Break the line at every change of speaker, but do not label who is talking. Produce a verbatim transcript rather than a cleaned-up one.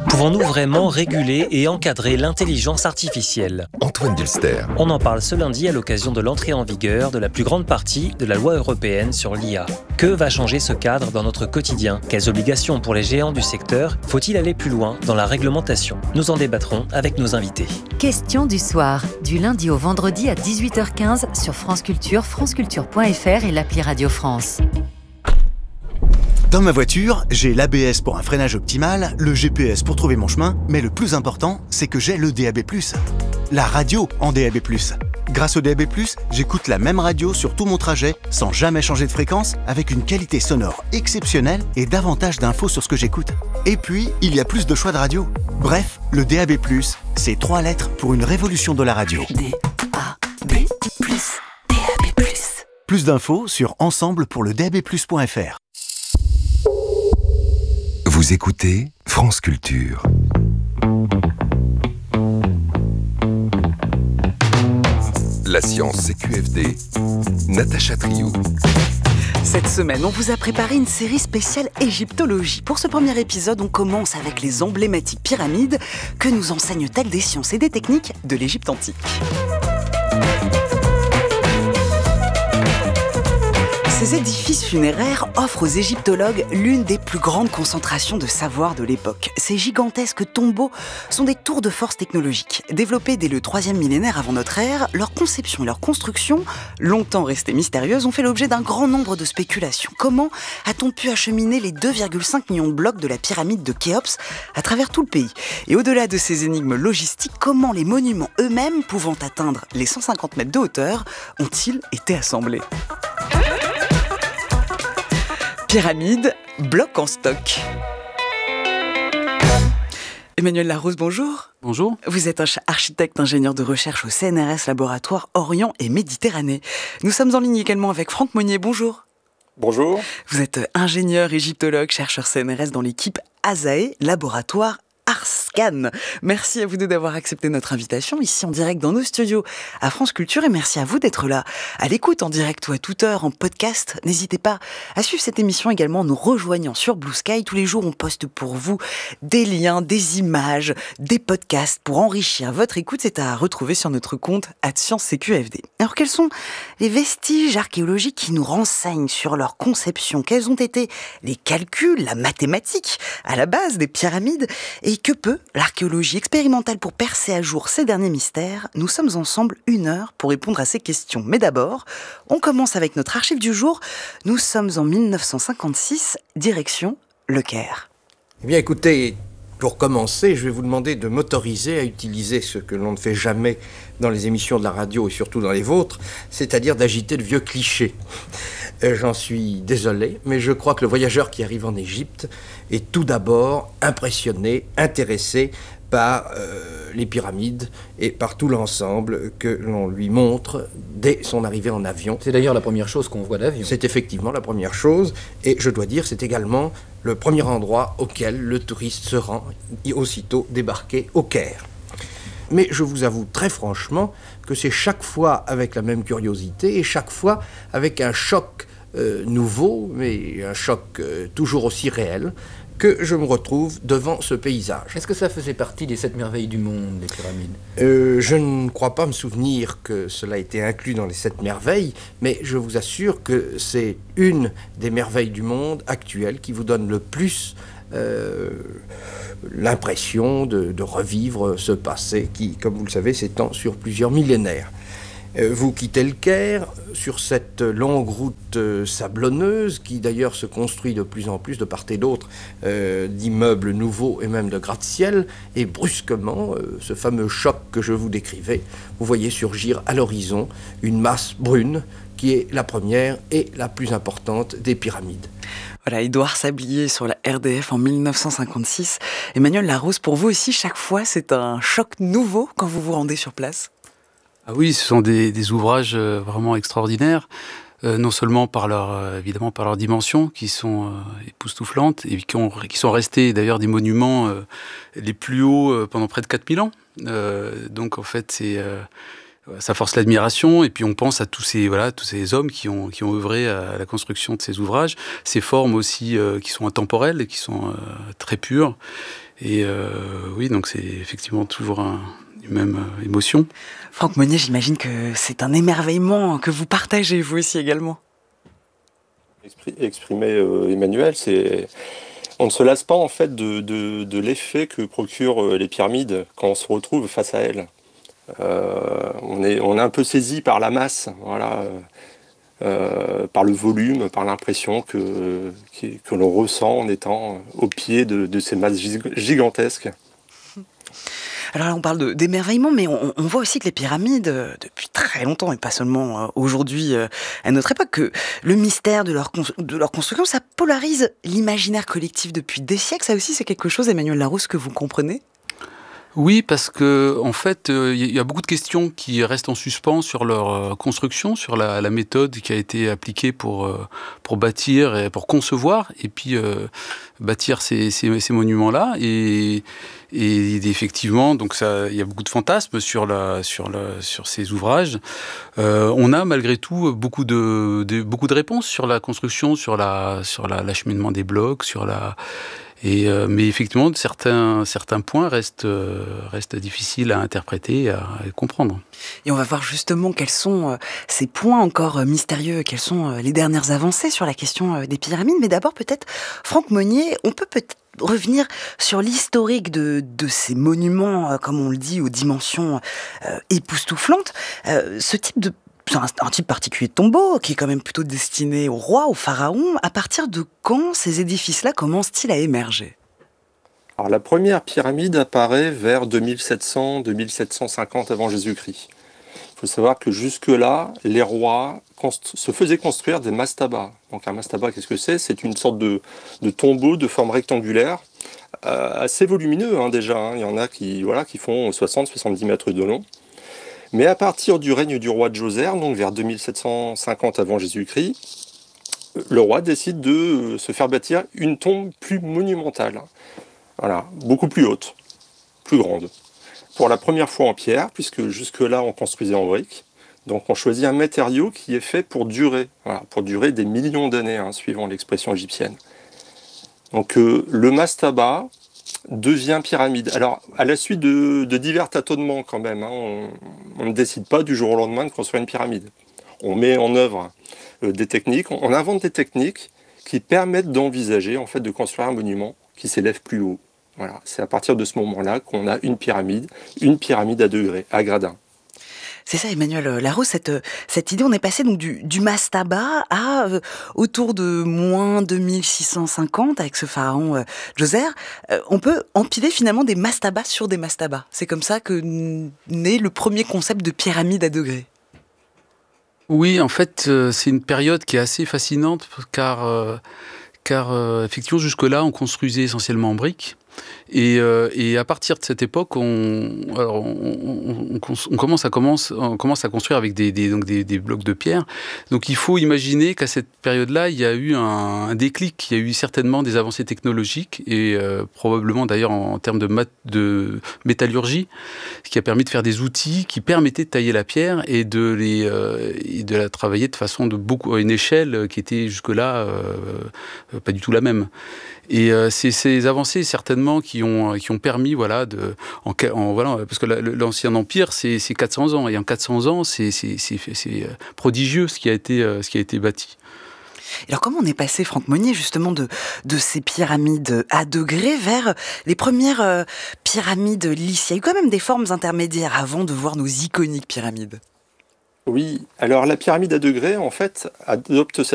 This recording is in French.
Pouvons-nous vraiment réguler et encadrer l'intelligence artificielle ?
Antoine Dulster.
On en parle ce lundi à l'occasion de l'entrée en vigueur de la plus grande partie de la loi européenne sur l'I A. Que va changer ce cadre dans notre quotidien ? Quelles obligations pour les géants du secteur ? Faut-il aller plus loin dans la réglementation ? Nous en débattrons avec nos invités.
Question du soir, du lundi au vendredi à dix-huit heures quinze sur France Culture, franceculture point f r et l'appli Radio France.
Dans ma voiture, j'ai l'A B S pour un freinage optimal, le G P S pour trouver mon chemin, mais le plus important, c'est que j'ai le D A B plus. La radio en D A B plus. Grâce au D A B plus, j'écoute la même radio sur tout mon trajet, sans jamais changer de fréquence, avec une qualité sonore exceptionnelle et davantage d'infos sur ce que j'écoute. Et puis, il y a plus de choix de radio. Bref, le D A B plus, c'est trois lettres pour une révolution de la radio.
D A B plus, D A B plus.
Plus d'infos sur ensemble pour le D A B plus point f r.
Vous écoutez France Culture. La science C Q F D, Natacha Triou.
Cette semaine, on vous a préparé une série spéciale égyptologie. Pour ce premier épisode, on commence avec les emblématiques pyramides que nous enseignent-elles des sciences et des techniques de l'Égypte antique. Ces édifices funéraires offrent aux égyptologues l'une des plus grandes concentrations de savoir de l'époque. Ces gigantesques tombeaux sont des tours de force technologiques. Développés dès le troisième millénaire avant notre ère, leur conception et leur construction, longtemps restées mystérieuses, ont fait l'objet d'un grand nombre de spéculations. Comment a-t-on pu acheminer les deux virgule cinq millions de blocs de la pyramide de Khéops à travers tout le pays ? Et au-delà de ces énigmes logistiques, comment les monuments eux-mêmes, pouvant atteindre les cent cinquante mètres de hauteur, ont-ils été assemblés ? Pyramide, bloc en stock. Emmanuel Larousse, bonjour.
Bonjour.
Vous êtes un architecte ingénieur de recherche au C N R S Laboratoire Orient et Méditerranée. Nous sommes en ligne également avec Franck Monnier, bonjour.
Bonjour.
Vous êtes ingénieur, égyptologue, chercheur C N R S dans l'équipe ASAE, Laboratoire Arscan. Merci à vous deux d'avoir accepté notre invitation ici en direct dans nos studios à France Culture et merci à vous d'être là à l'écoute en direct ou à toute heure en podcast. N'hésitez pas à suivre cette émission également en nous rejoignant sur Blue Sky. Tous les jours, on poste pour vous des liens, des images, des podcasts pour enrichir votre écoute. C'est à retrouver sur notre compte arobase science C Q F D. Alors, quels sont les vestiges archéologiques qui nous renseignent sur leur conception ? Quels ont été les calculs, la mathématique à la base des pyramides ? Et que peut l'archéologie expérimentale pour percer à jour ces derniers mystères ? Nous sommes ensemble une heure pour répondre à ces questions. Mais d'abord, on commence avec notre archive du jour. Nous sommes en mille neuf cent cinquante-six, direction Le Caire.
Eh bien écoutez, pour commencer, je vais vous demander de m'autoriser à utiliser ce que l'on ne fait jamais dans les émissions de la radio et surtout dans les vôtres, c'est-à-dire d'agiter de vieux clichés. Euh, j'en suis désolé, mais je crois que le voyageur qui arrive en Égypte est tout d'abord impressionné, intéressé par euh, les pyramides et par tout l'ensemble que l'on lui montre dès son arrivée en avion.
C'est d'ailleurs la première chose qu'on voit d'avion.
C'est effectivement la première chose, et je dois dire, c'est également le premier endroit auquel le touriste se rend, aussitôt débarqué au Caire. Mais je vous avoue très franchement que c'est chaque fois avec la même curiosité et chaque fois avec un choc euh, nouveau, mais un choc euh, toujours aussi réel, que je me retrouve devant ce paysage.
Est-ce que ça faisait partie des sept merveilles du monde, les pyramides ?
euh, Je ne crois pas me souvenir que cela ait été inclus dans les sept merveilles, mais je vous assure que c'est une des merveilles du monde actuelles qui vous donne le plus euh, l'impression de, de revivre ce passé qui, comme vous le savez, s'étend sur plusieurs millénaires. Vous quittez le Caire sur cette longue route sablonneuse qui d'ailleurs se construit de plus en plus de part et d'autre euh, d'immeubles nouveaux et même de gratte-ciel, et brusquement, euh, ce fameux choc que je vous décrivais, vous voyez surgir à l'horizon une masse brune qui est la première et la plus importante des pyramides.
Voilà, Édouard Sablier sur la R D F en mille neuf cent cinquante-six. Emmanuel Larousse, pour vous aussi, chaque fois, c'est un choc nouveau quand vous vous rendez sur place ?
Ah oui, ce sont des, des ouvrages euh, vraiment extraordinaires, euh, non seulement par leur, euh, évidemment par leurs dimensions qui sont euh, époustouflantes et qui, ont, qui sont restés d'ailleurs des monuments euh, les plus hauts euh, pendant près de quatre mille ans. Euh, donc en fait, c'est, euh, ça force l'admiration et puis on pense à tous ces, voilà, tous ces hommes qui ont, qui ont œuvré à la construction de ces ouvrages, ces formes aussi euh, qui sont intemporelles et qui sont euh, très pures. Et euh, oui, donc c'est effectivement toujours un, une même euh, émotion.
Franck Monnier, j'imagine que c'est un émerveillement que vous partagez, vous aussi également.
Exprimer euh, Emmanuel, c'est... On ne se lasse pas en fait de, de, de l'effet que procurent les pyramides quand on se retrouve face à elles. Euh, on, est, on est un peu saisi par la masse, voilà, euh, par le volume, par l'impression que, que, que l'on ressent en étant au pied de, de ces masses gigantesques.
Alors là, on parle de, d'émerveillement, mais on, on voit aussi que les pyramides, euh, depuis très longtemps, et pas seulement euh, aujourd'hui, euh, à notre époque, que le mystère de leur, cons- de leur construction, ça polarise l'imaginaire collectif depuis des siècles. Ça aussi, c'est quelque chose, Emmanuel Larousse, que vous comprenez ?
Oui, parce que en fait, il euh, y a beaucoup de questions qui restent en suspens sur leur euh, construction, sur la, la méthode qui a été appliquée pour euh, pour bâtir et pour concevoir, et puis euh, bâtir ces, ces, ces monuments-là. Et, et effectivement, donc ça, il y a beaucoup de fantasmes sur la sur la sur ces ouvrages. Euh, on a malgré tout beaucoup de, de beaucoup de réponses sur la construction, sur la sur la, l'acheminement des blocs, sur la Et euh, mais effectivement, certains, certains points restent, euh, restent difficiles à interpréter et à, à comprendre.
Et on va voir justement quels sont euh, ces points encore euh, mystérieux, quelles sont euh, les dernières avancées sur la question euh, des pyramides. Mais d'abord, peut-être, Franck Monnier, on peut peut-être revenir sur l'historique de, de ces monuments, euh, comme on le dit, aux dimensions euh, époustouflantes. Euh, ce type de C'est un, un type particulier de tombeau qui est quand même plutôt destiné au roi, au pharaon. À partir de quand ces édifices-là commencent-ils à émerger ?
Alors la première pyramide apparaît vers deux mille sept cents à deux mille sept cent cinquante avant Jésus-Christ. Il faut savoir que jusque-là, les rois const- se faisaient construire des mastabas. Donc un mastaba, qu'est-ce que c'est ? C'est une sorte de, de tombeau de forme rectangulaire, euh, assez volumineux hein, déjà. Hein. Il y en a qui, voilà, qui font soixante à soixante-dix mètres de long. Mais à partir du règne du roi Djoser, donc vers deux mille sept cent cinquante avant Jésus-Christ, le roi décide de se faire bâtir une tombe plus monumentale. Voilà, beaucoup plus haute, plus grande. Pour la première fois en pierre, puisque jusque-là on construisait en briques. Donc on choisit un matériau qui est fait pour durer, voilà, pour durer des millions d'années, hein, suivant l'expression égyptienne. Donc euh, le mastaba devient pyramide. Alors, à la suite de, de divers tâtonnements quand même, hein, on, on ne décide pas du jour au lendemain de construire une pyramide. On met en œuvre euh, des techniques, on, on invente des techniques qui permettent d'envisager en fait de construire un monument qui s'élève plus haut. Voilà, c'est à partir de ce moment-là qu'on a une pyramide, une pyramide à degrés, à gradins.
C'est ça, Emmanuel Larousse, cette, cette idée, on est passé donc du, du mastaba à euh, autour de moins deux mille six cent cinquante avec ce pharaon euh, Djoser. Euh, on peut empiler finalement des mastabas sur des mastabas. C'est comme ça que naît le premier concept de pyramide à degrés.
Oui, en fait, euh, c'est une période qui est assez fascinante car, euh, car euh, effectivement, jusque-là, on construisait essentiellement en briques. Et, euh, et à partir de cette époque, on, alors on, on, on, on, commence à, commence, on commence à construire avec des, des, donc des, des blocs de pierre. Donc il faut imaginer qu'à cette période-là, il y a eu un, un déclic, il y a eu certainement des avancées technologiques et euh, probablement d'ailleurs en, en termes de, mat, de métallurgie, ce qui a permis de faire des outils qui permettaient de tailler la pierre et de, les, euh, et de la travailler de façon de beaucoup, à une échelle qui était jusque-là euh, pas du tout la même. Et euh, c'est ces avancées certainement qui ont qui ont permis voilà de en, en voilà parce que la, l'ancien empire c'est c'est quatre cents ans et en quatre cents ans c'est c'est c'est c'est prodigieux ce qui a été ce qui a été bâti.
Alors comment on est passé, Franck Monnier, justement de de ces pyramides à degrés vers les premières euh, pyramides lisses ? Il y a eu quand même des formes intermédiaires avant de voir nos iconiques pyramides.
Oui, alors la pyramide à degrés en fait adopte cette